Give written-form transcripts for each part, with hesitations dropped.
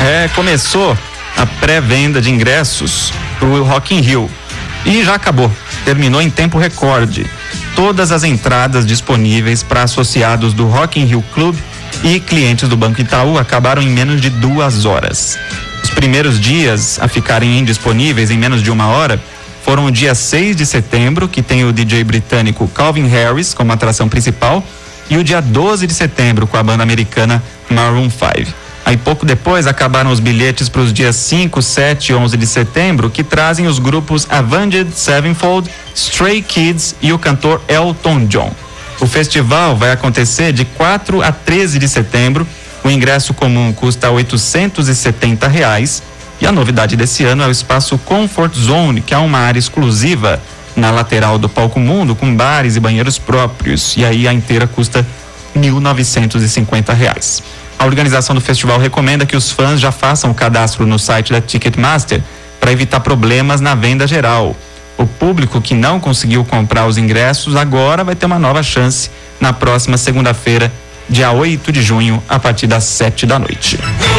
Começou a pré-venda de ingressos pro Rock in Rio e já acabou, terminou em tempo recorde. Todas as entradas disponíveis para associados do Rock in Rio Club e clientes do Banco Itaú acabaram em menos de 2 horas. Os primeiros dias a ficarem indisponíveis em menos de 1 hora foram o dia 6 de setembro, que tem o DJ britânico Calvin Harris como atração principal, e o dia 12 de setembro com a banda americana Maroon 5. Aí pouco depois acabaram os bilhetes para os dias 5, 7 e 11 de setembro, que trazem os grupos Avenged Sevenfold, Stray Kids e o cantor Elton John. O festival vai acontecer de 4 a 13 de setembro. O ingresso comum custa R$870 e a novidade desse ano é o espaço Comfort Zone, que é uma área exclusiva na lateral do Palco Mundo, com bares e banheiros próprios, e aí a inteira custa R$1.950. A organização do festival recomenda que os fãs já façam o cadastro no site da Ticketmaster para evitar problemas na venda geral. O público que não conseguiu comprar os ingressos agora vai ter uma nova chance na próxima segunda-feira, dia 8 de junho, a partir das 7 da noite.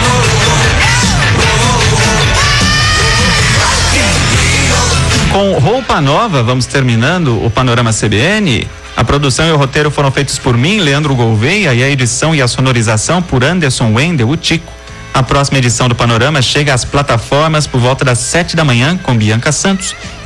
Com roupa nova, vamos terminando o Panorama CBN. A produção e o roteiro foram feitos por mim, Leandro Gouveia, e a edição e a sonorização por Anderson Wendel, o Tico. A próxima edição do Panorama chega às plataformas por volta das 7 da manhã com Bianca Santos